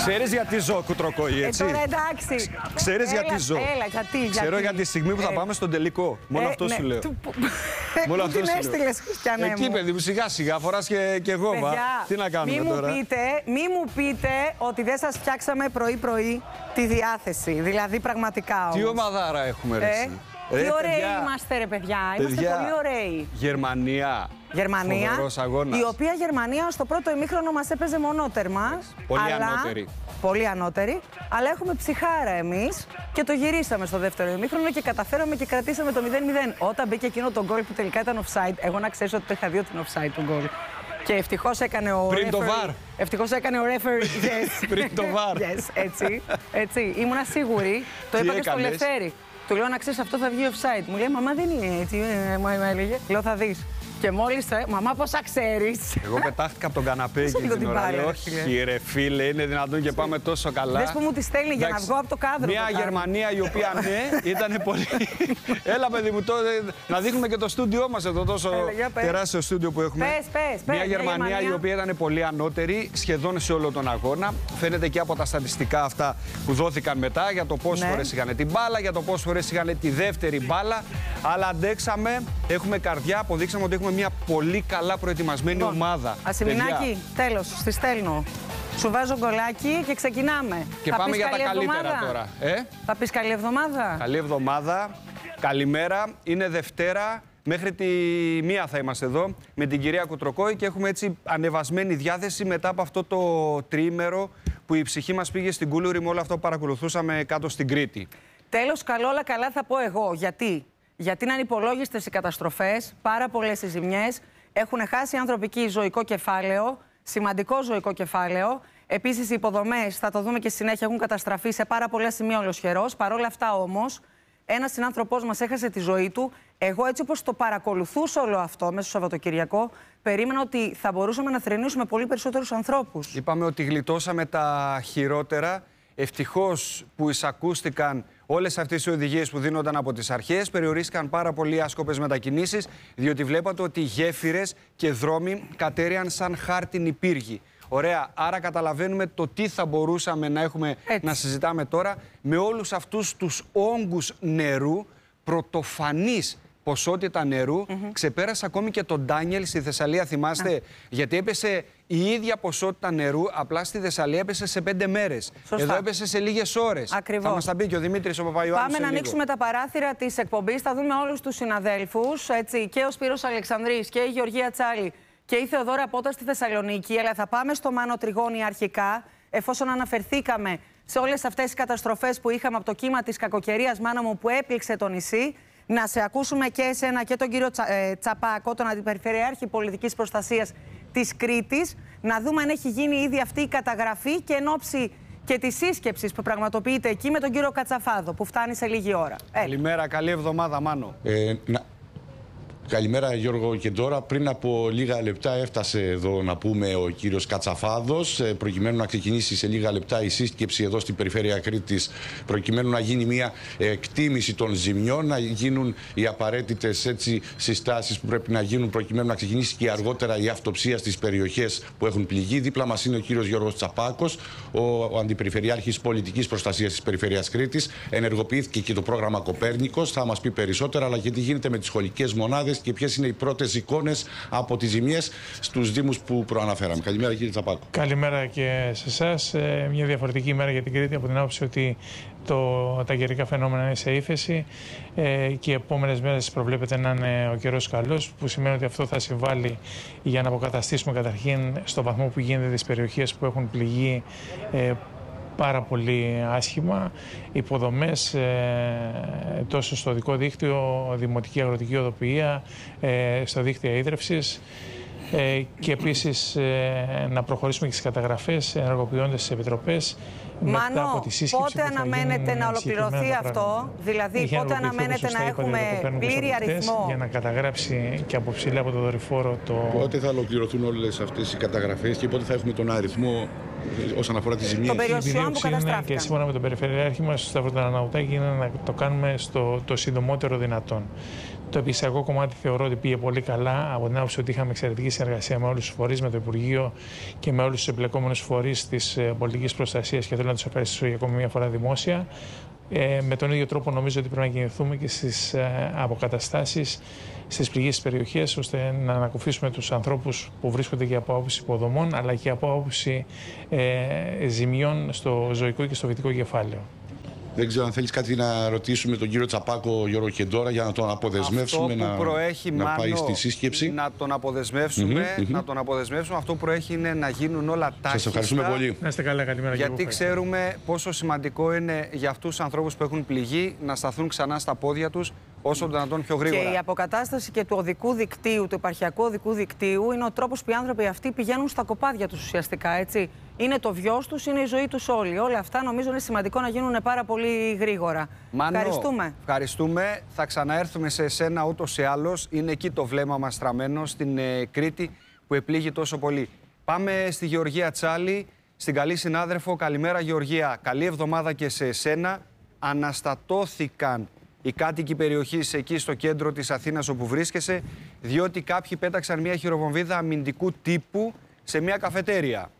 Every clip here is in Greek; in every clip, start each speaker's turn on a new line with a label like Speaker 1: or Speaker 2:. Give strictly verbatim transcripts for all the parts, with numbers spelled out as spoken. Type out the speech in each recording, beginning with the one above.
Speaker 1: Ξέρεις γιατί ζω κουτροκόη, έτσι.
Speaker 2: Ε, τώρα εντάξει.
Speaker 1: Ξέρεις
Speaker 2: Έλα,
Speaker 1: γιατί ζω.
Speaker 2: Έλα, γιατί,
Speaker 1: Ξέρω
Speaker 2: γιατί.
Speaker 1: για τη στιγμή που θα
Speaker 2: Ε,
Speaker 1: πάμε στον τελικό. Μόνο
Speaker 2: ε,
Speaker 1: αυτό
Speaker 2: ναι,
Speaker 1: σου λέω.
Speaker 2: του-
Speaker 1: Μόνο
Speaker 2: Πού
Speaker 1: αυτό
Speaker 2: την
Speaker 1: σου λέω.
Speaker 2: έστειλες, Χριστιανέ μου?
Speaker 1: Εκεί, παιδί μου, σιγά σιγά φοράς και, και γόβα.
Speaker 2: Παιδιά,
Speaker 1: Τι να κάνουμε
Speaker 2: μη
Speaker 1: τώρα.
Speaker 2: Μου πείτε, μη μου πείτε ότι δεν σας φτιάξαμε πρωί-πρωί τη διάθεση. Δηλαδή, πραγματικά
Speaker 1: Τι
Speaker 2: όμως.
Speaker 1: ομαδάρα έχουμε, ρε.
Speaker 2: Ε,
Speaker 1: εσύ.
Speaker 2: τι
Speaker 1: Ρε,
Speaker 2: ωραίοι
Speaker 1: παιδιά,
Speaker 2: είμαστε, ρε παιδιά. Είμαστε
Speaker 1: παιδιά,
Speaker 2: πολύ ωραίοι.
Speaker 1: Γερμανία.
Speaker 2: Γερμανία,
Speaker 1: Φοβερός αγώνας.
Speaker 2: η οποία Γερμανία στο πρώτο ημίχρονο μας έπαιζε μονότερμα.
Speaker 1: Πολύ
Speaker 2: αλλά,
Speaker 1: ανώτερη.
Speaker 2: Πολύ ανώτερη. Αλλά έχουμε ψυχάρα εμείς και το γυρίσαμε στο δεύτερο ημίχρονο και καταφέραμε και κρατήσαμε το μηδέν μηδέν. Όταν μπήκε εκείνο το γκολ που τελικά ήταν offside, εγώ να ξέρεις ότι το είχα δει ότι είναι offside το γκολ. Και ευτυχώς έκανε ο
Speaker 1: Πριν το
Speaker 2: referee-
Speaker 1: βαρ.
Speaker 2: Ευτυχώς έκανε ο referee. Yes.
Speaker 1: Πριν το βαρ.
Speaker 2: Yes, έτσι. έτσι. Ήμουνα σίγουρη. Το
Speaker 1: Τι
Speaker 2: είπα και στο
Speaker 1: έκανες?
Speaker 2: Λευτέρη. Του λέω να ξέρεις αυτό θα βγει offside. Μου λέει μαμά δεν είναι έτσι. ε, Μου έλεγε. Λέω θα δεις. Και μόλις το. Μαμά πόσα ξέρεις.
Speaker 1: Εγώ πετάχτηκα από τον καναπέ
Speaker 2: Πόσο
Speaker 1: εκείνη
Speaker 2: λίγο
Speaker 1: την
Speaker 2: την
Speaker 1: ώρα.
Speaker 2: πάρει,
Speaker 1: Λέω,
Speaker 2: ρε,
Speaker 1: όχι,
Speaker 2: φίλε.
Speaker 1: ρε φίλε, είναι δυνατόν και πάμε τόσο καλά.
Speaker 2: Δες που μου τη στέλνει για να
Speaker 1: Εντάξει,
Speaker 2: βγω από το κάδρο.
Speaker 1: Μια
Speaker 2: το κάνει.
Speaker 1: Γερμανία η οποία ναι, ήταν πολύ. Έλα, παιδί μου, τώρα, να δείχνουμε και το στούντιό μας εδώ, τόσο
Speaker 2: Έλα, για πες.
Speaker 1: τεράστιο στούντιο που έχουμε.
Speaker 2: Πες, πες, πες,
Speaker 1: Μια
Speaker 2: μια
Speaker 1: Γερμανία,
Speaker 2: Γερμανία.
Speaker 1: η οποία ήταν πολύ ανώτερη σχεδόν σε όλο τον αγώνα. Φαίνεται και από τα στατιστικά αυτά που δόθηκαν μετά για το πόσες
Speaker 2: Ναι.
Speaker 1: φορές είχαν την μπάλα, για το πόσες φορές είχαν τη δεύτερη μπάλα. Αλλά αντέξαμε, έχουμε καρδιά, αποδείξαμε ότι έχουμε μια πολύ καλά προετοιμασμένη ομάδα.
Speaker 2: Ασημινάκη,
Speaker 1: Παιδιά,
Speaker 2: τέλος, στη στέλνω. Σου βάζω γκολάκι και ξεκινάμε.
Speaker 1: και
Speaker 2: Θα
Speaker 1: πάμε
Speaker 2: πεις
Speaker 1: για τα
Speaker 2: καλή
Speaker 1: καλύτερα
Speaker 2: εβδομάδα?
Speaker 1: τώρα. Ε?
Speaker 2: Θα πεις καλή εβδομάδα.
Speaker 1: Καλή εβδομάδα. Καλημέρα. Είναι Δευτέρα. Μέχρι τη μία θα είμαστε εδώ με την κυρία Κουτροκόη και έχουμε έτσι ανεβασμένη διάθεση μετά από αυτό το τριήμερο που η ψυχή μας πήγε στην Κούλουρη με όλο αυτό που παρακολουθούσαμε κάτω στην Κρήτη.
Speaker 2: Τέλος, καλό όλα καλά θα πω εγώ. Γιατί? Γιατί είναι ανυπολόγιστες οι καταστροφές, πάρα πολλές οι ζημιές, έχουν χάσει ανθρωπική ζωικό κεφάλαιο, σημαντικό ζωικό κεφάλαιο. Επίσης οι υποδομές, θα το δούμε και στη συνέχεια, έχουν καταστραφεί σε πάρα πολλά σημεία ολοσχερός. Παρ' όλα αυτά όμως, ένας συνάνθρωπός μας έχασε τη ζωή του. Εγώ έτσι όπως το παρακολουθούσα όλο αυτό μέσα στο Σαββατοκυριακό, περίμενα ότι θα μπορούσαμε να θρηνήσουμε πολύ περισσότερους ανθρώπους.
Speaker 1: Είπαμε ότι γλιτώσαμε τα χειρότερα. Ευτυχώς που εισακούστηκαν όλες αυτές οι οδηγίες που δίνονταν από τις αρχές, περιορίστηκαν πάρα πολύ άσκοπες μετακινήσεις, διότι βλέπατε ότι γέφυρες και δρόμοι κατέρεαν σαν χάρτινοι πύργοι. Ωραία, άρα καταλαβαίνουμε το τι θα μπορούσαμε να έχουμε
Speaker 2: Έτσι.
Speaker 1: να συζητάμε τώρα με όλους αυτούς τους όγκους νερού, πρωτοφανής ποσότητα νερού. Mm-hmm. Ξεπέρασε ακόμη και τον Ντάνιελ στη Θεσσαλία, θυμάστε, ah. γιατί έπεσε η ίδια ποσότητα νερού, απλά στη Θεσσαλία έπεσε σε πέντε μέρες.
Speaker 2: Σωστά.
Speaker 1: Εδώ έπεσε σε λίγες ώρες.
Speaker 2: Ακριβώς.
Speaker 1: Θα μας τα πει και ο Δημήτρης ο Παπαϊωάννης.
Speaker 2: Πάμε
Speaker 1: σε
Speaker 2: να
Speaker 1: λίγο.
Speaker 2: ανοίξουμε τα παράθυρα της εκπομπής. Θα δούμε όλους τους συναδέλφους. Έτσι, και ο Σπύρος Αλεξανδρής και η Γεωργία Τσάλη και η Θεοδόρα Πότα στη Θεσσαλονίκη. Αλλά θα πάμε στο Μάνο Τριγώνη αρχικά, εφόσον αναφερθήκαμε σε όλες αυτές τις καταστροφές που είχαμε από το κύμα της κακοκαιρίας, Μάνο μου, που έπληξε το νησί. Να σε ακούσουμε και εσένα και τον κύριο Τσα, ε, Τσαπάκο, τον Αντιπεριφερειάρχη Πολιτικής Προστασίας της Κρήτης, να δούμε αν έχει γίνει ήδη αυτή η καταγραφή και εν ώψη και τη σύσκεψη που πραγματοποιείται εκεί με τον κύριο Κατσαφάδο, που φτάνει σε λίγη ώρα. Έλα.
Speaker 1: Καλημέρα, καλή εβδομάδα, Μάνο.
Speaker 3: Ε, να... Καλημέρα Γιώργο και τώρα. Πριν από λίγα λεπτά έφτασε εδώ να πούμε ο κύριος Κατσαφάδος, προκειμένου να ξεκινήσει σε λίγα λεπτά η σύσκεψη εδώ στην περιφέρεια Κρήτης, προκειμένου να γίνει μια εκτίμηση των ζημιών, να γίνουν οι απαραίτητες έτσι συστάσεις που πρέπει να γίνουν προκειμένου να ξεκινήσει και αργότερα η αυτοψία στις περιοχές που έχουν πληγεί. Δίπλα μας είναι ο κύριος Γιώργος Τσαπάκος, ο, ο Αντιπεριφερειάρχης Πολιτικής Προστασίας της Περιφέρειας Κρήτης. Ενεργοποιήθηκε και το πρόγραμμα Κοπέρνικος, θα μας πει περισσότερα, αλλά και τι γίνεται με τις σχολικές μονάδες και ποιες είναι οι πρώτες εικόνες από τις ζημιές στους δήμους που προαναφέραμε. Καλημέρα κύριε Τσαπάκο.
Speaker 4: Καλημέρα και σε εσάς. Ε, μια διαφορετική ημέρα για την Κρήτη από την άποψη ότι το, τα καιρικά φαινόμενα είναι σε ύφεση ε, και οι επόμενες μέρες προβλέπεται να είναι ο καιρός καλός, που σημαίνει ότι αυτό θα συμβάλλει για να αποκαταστήσουμε καταρχήν στο βαθμό που γίνεται τις περιοχές που έχουν πληγεί ε, πάρα πολύ άσχημα, υποδομές ε, τόσο στο δικό δίκτυο, δημοτική αγροτική οδοποιία, ε, στο δίκτυο ίδρευσης ε, και επίσης ε, να προχωρήσουμε και στις καταγραφές ενεργοποιώντας τις επιτροπές.
Speaker 2: Μάνο,
Speaker 4: από τη
Speaker 2: πότε αναμένεται να ολοκληρωθεί αυτό, δηλαδή
Speaker 4: Είχε
Speaker 2: πότε αναμένεται να έχουμε πλήρη αριθμό.
Speaker 4: Για να καταγράψει και από ψηλά από το δορυφόρο το...
Speaker 3: Πότε θα ολοκληρωθούν όλες αυτές οι καταγραφές και πότε θα έχουμε τον αριθμό όσον αφορά τις ζημίες.
Speaker 2: Των περιοσιών που καταστράφηκαν.
Speaker 4: Και σύμφωνα με τον Περιφερειάρχη μας, στο Σταυροταναουτάκη, είναι να το κάνουμε στο το συντομότερο δυνατόν. Το επιχειρησιακό κομμάτι θεωρώ ότι πήγε πολύ καλά, από την άποψη ότι είχαμε εξαιρετική συνεργασία με όλους τους φορείς, με το Υπουργείο και με όλους τους εμπλεκόμενους φορείς της πολιτικής προστασίας και θέλω να τους ευχαριστήσω για ακόμη μια φορά δημόσια. Ε, με τον ίδιο τρόπο νομίζω ότι πρέπει να κινηθούμε και στις ε, αποκαταστάσεις στις πληγείς περιοχές, ώστε να ανακουφίσουμε τους ανθρώπους που βρίσκονται και από άποψη υποδομών, αλλά και από άποψη ε, ζημιών στο ζωικό και στο φυτικό κεφάλαιο.
Speaker 3: Δεν ξέρω αν θέλεις κάτι να ρωτήσουμε τον κύριο Τσαπάκο, Γιώργο Κεντόρα, για να τον αποδεσμεύσουμε,
Speaker 1: αυτό που προέχει,
Speaker 3: να, να πάει
Speaker 1: Μάνο,
Speaker 3: στη σύσκεψη.
Speaker 1: Να τον αποδεσμεύσουμε, mm-hmm, να τον αποδεσμεύσουμε. Αυτό που προέχει είναι να γίνουν όλα τάχιστα.
Speaker 3: Σας ευχαριστούμε πολύ.
Speaker 4: Να είστε καλά, καλημέρα.
Speaker 1: Γιατί ξέρουμε πόσο σημαντικό είναι για αυτούς τους ανθρώπους που έχουν πληγεί να σταθούν ξανά στα πόδια τους όσο το δυνατόν πιο γρήγορα.
Speaker 2: Και η αποκατάσταση και του οδικού δικτύου, του επαρχιακού οδικού δικτύου, είναι ο τρόπος που οι άνθρωποι αυτοί πηγαίνουν στα κοπάδια τους ουσιαστικά. Έτσι. Είναι το βιός τους, είναι η ζωή τους όλοι. Όλα αυτά νομίζω είναι σημαντικό να γίνουν πάρα πολύ γρήγορα.
Speaker 1: Μάνο,
Speaker 2: ευχαριστούμε.
Speaker 1: Ευχαριστούμε. Θα ξαναέρθουμε σε εσένα ούτως ή άλλως. Είναι εκεί το βλέμμα μας στραμμένο, στην ε, Κρήτη που επλήγει τόσο πολύ. Πάμε στη Γεωργία Τσάλη, στην καλή συνάδελφο. Καλημέρα Γεωργία. Καλή εβδομάδα και σε εσένα. Αναστατώθηκαν οι κάτοικοι περιοχής εκεί στο κέντρο της Αθήνας όπου βρίσκεσαι, διότι κάποιοι πέταξαν μια χειροβομβίδα αμυντικού τύπου σε μια καφετέρια.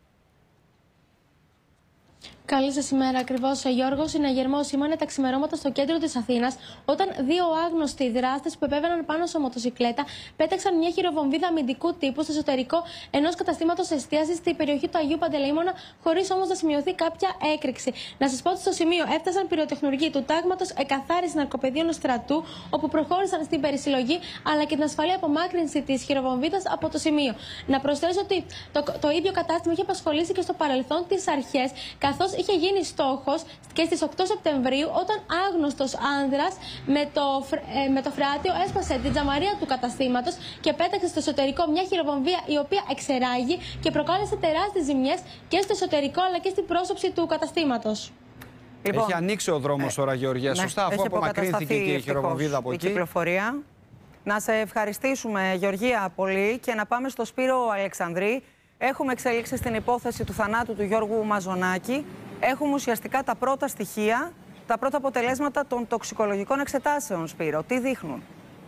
Speaker 5: Καλή σας ημέρα, ακριβώς. Γιώργο, συναγερμό σήμανε τα ξημερώματα στο κέντρο της Αθήνας, όταν δύο άγνωστοι δράστες που επέβαιναν πάνω σε μοτοσικλέτα πέταξαν μια χειροβομβίδα αμυντικού τύπου στο εσωτερικό ενός καταστήματος εστίασης στην περιοχή του Αγίου Παντελεήμωνα, χωρίς όμως να σημειωθεί κάποια έκρηξη. Να σας πω ότι στο σημείο έφτασαν πυροτεχνουργοί του τάγματος εκαθάριση ναρκοπαιδείων στρατού, όπου προχώρησαν στην περισυλλογή αλλά και την ασφαλή απομάκρυνση της χειροβομβίδας από το σημείο. Να προσθέσω ότι το, το ίδιο κατάστημα είχε απασχολήσει και στο παρελθόν τις αρχές, καθώς είχε γίνει στόχος και στις οκτώ Σεπτεμβρίου, όταν άγνωστος άνδρας με το, ε, με το φρεάτιο έσπασε την τζαμαρία του καταστήματος και πέταξε στο εσωτερικό μια χειροβομβία η οποία εξεράγει και προκάλεσε τεράστιες ζημιές και στο εσωτερικό αλλά και στην πρόσωψη του καταστήματος.
Speaker 1: Λοιπόν, έχει ανοίξει ο δρόμος τώρα, Γεωργία, ναι, σωστά, αφού απομακρύνθηκε και η χειροβομβίδα από εκεί.
Speaker 2: Η κυκλοφορία. Να σε ευχαριστήσουμε, Γεωργία, πολύ και να πάμε στο Σπύρο Αλεξανδρή. Έχουμε εξελίξει στην υπόθεση του θανάτου του Γιώργου Μαζονάκη. Έχουμε ουσιαστικά τα πρώτα στοιχεία, τα πρώτα αποτελέσματα των τοξικολογικών εξετάσεων, Σπύρο. Τι δείχνουν?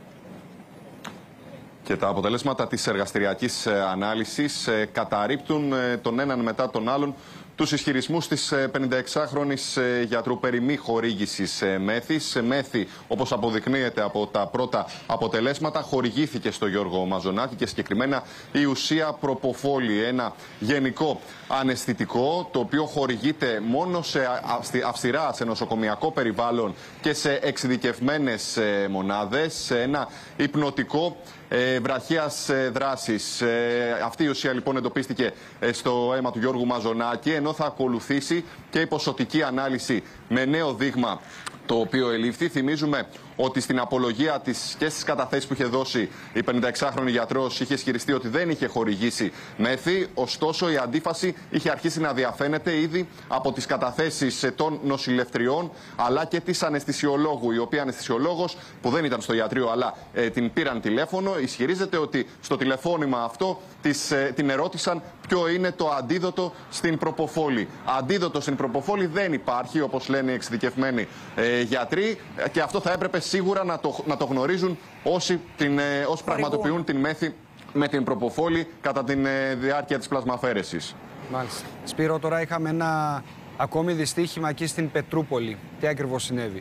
Speaker 6: Και τα αποτελέσματα της εργαστηριακής ανάλυσης καταρρίπτουν τον έναν μετά τον άλλον τους ισχυρισμούς της πενηνταεξάχρονης γιατρού περί μη χορήγησης μέθης. Μέθη, όπως αποδεικνύεται από τα πρώτα αποτελέσματα, χορηγήθηκε στο Γιώργο Μαζονάκη και συγκεκριμένα η ουσία προποφόλη, ένα γενικό αναισθητικό, το οποίο χορηγείται μόνο σε αυστηρά σε νοσοκομιακό περιβάλλον και σε εξειδικευμένες μονάδες, σε ένα υπνοτικό Ε, βραχίας ε, δράσης. Ε, αυτή η ουσία λοιπόν εντοπίστηκε ε, στο αίμα του Γιώργου Μαζονάκη, ενώ θα ακολουθήσει και η ποσοτική ανάλυση με νέο δείγμα, το οποίο ελήφθη. Θυμίζουμε ότι στην απολογία της και στις καταθέσεις που είχε δώσει η πενηνταεξάχρονη γιατρός είχε ισχυριστεί ότι δεν είχε χορηγήσει μέθη. Ωστόσο, η αντίφαση είχε αρχίσει να διαφαίνεται ήδη από τις καταθέσεις των νοσηλευτριών αλλά και της αναισθησιολόγου, η οποία αναισθησιολόγος, που δεν ήταν στο ιατρείο αλλά ε, την πήραν τηλέφωνο, ισχυρίζεται ότι στο τηλεφώνημα αυτό της, ε, την ερώτησαν ποιο είναι το αντίδοτο στην προποφόλη. Αντίδοτο στην προποφόλη δεν υπάρχει, όπως λένε οι εξειδικευμένοι ε, γιατροί, και αυτό θα έπρεπε σίγουρα να το, να το γνωρίζουν όσοι, την, ε, όσοι πραγματοποιούν την μέθη με την προποφόλη κατά τη ε, διάρκεια της πλασμαφαίρεσης.
Speaker 1: Μάλιστα. Σπύρο, τώρα είχαμε ένα ακόμη δυστύχημα εκεί στην Πετρούπολη. Τι ακριβώς συνέβη?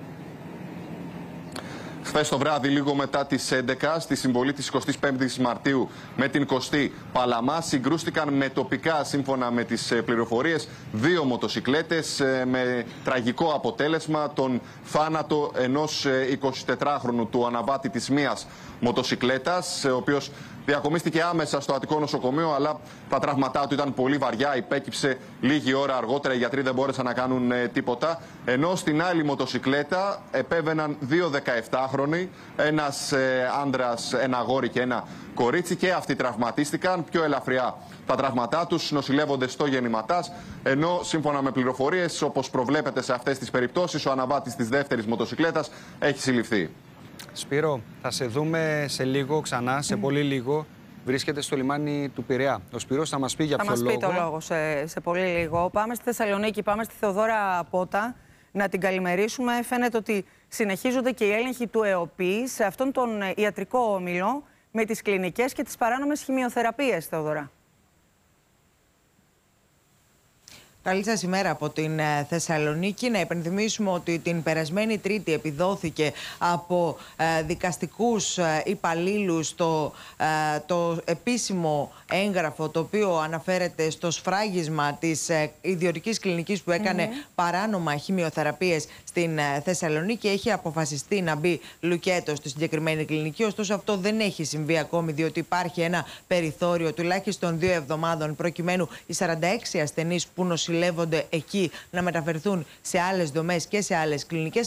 Speaker 6: Χθες το βράδυ, λίγο μετά τις έντεκα, στη συμβολή της εικοστής πέμπτης Μαρτίου με την Κωστή Παλαμά, συγκρούστηκαν με τοπικά, σύμφωνα με τις πληροφορίες, δύο μοτοσικλέτες με τραγικό αποτέλεσμα τον θάνατο ενός εικοσιτετράχρονου, του αναβάτη της μίας μοτοσικλέτας, ο οποίος διακομίστηκε άμεσα στο Αττικό νοσοκομείο, αλλά τα τραύματά του ήταν πολύ βαριά. Υπέκυψε λίγη ώρα αργότερα. Οι γιατροί δεν μπόρεσαν να κάνουν ε, τίποτα. Ενώ στην άλλη μοτοσικλέτα επέβαιναν δύο δεκαεπτάχρονοι, ένας ε, άντρας, ένα αγόρι και ένα κορίτσι, και αυτοί τραυματίστηκαν πιο ελαφριά. Τα τραύματά τους νοσηλεύονται στο Γεννηματάς, ενώ σύμφωνα με πληροφορίες, όπως προβλέπεται σε αυτές τις περιπτώσεις, ο αναβάτης της δεύτερης μοτοσικλέτας έχει συλληφθεί.
Speaker 1: Σπύρο, θα σε δούμε σε λίγο ξανά, σε mm. πολύ λίγο. Βρίσκεται στο λιμάνι του Πειραιά. Ο Σπύρος θα μας πει για
Speaker 2: θα
Speaker 1: ποιο
Speaker 2: μας
Speaker 1: λόγο.
Speaker 2: Θα μας πει το λόγο σε, σε πολύ λίγο. Πάμε στη Θεσσαλονίκη, πάμε στη Θεοδώρα Πότα να την καλημερίσουμε. Φαίνεται ότι συνεχίζονται και οι έλεγχοι του ΕΟΠΗ σε αυτόν τον ιατρικό όμιλο με τις κλινικές και τις παράνομες χημειοθεραπείες, Θεοδωρά.
Speaker 7: Καλή σας ημέρα από την Θεσσαλονίκη. Να υπενθυμίσουμε ότι την περασμένη Τρίτη επιδόθηκε από ε, δικαστικούς ε, υπαλλήλους το, ε, το επίσημο έγγραφο το οποίο αναφέρεται στο σφράγισμα της ε, ιδιωτικής κλινικής που έκανε mm-hmm. παράνομα χημειοθεραπείες στην ε, Θεσσαλονίκη. Έχει αποφασιστεί να μπει λουκέτο στη συγκεκριμένη κλινική. Ωστόσο αυτό δεν έχει συμβεί ακόμη, διότι υπάρχει ένα περιθώριο τουλάχιστον δύο εβδομάδων προκειμένου οι σαράντα έξι ασθενείς που νοσηλεύονται εκεί να μεταφερθούν σε άλλες δομές και σε άλλες κλινικές.